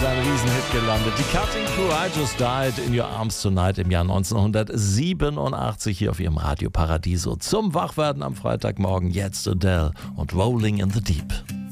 ein Riesenhit gelandet. Die Cutting Crew, I Just Died in Your Arms Tonight im Jahr 1987 hier auf ihrem Radio Paradiso. Zum Wachwerden am Freitagmorgen jetzt Adele und Rolling in the Deep.